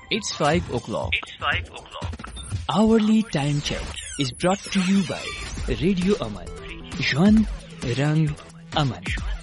It's 5 o'clock. It's 5 o'clock. Hourly time check is brought to you by Radio Aman. Jwan Rang Aman.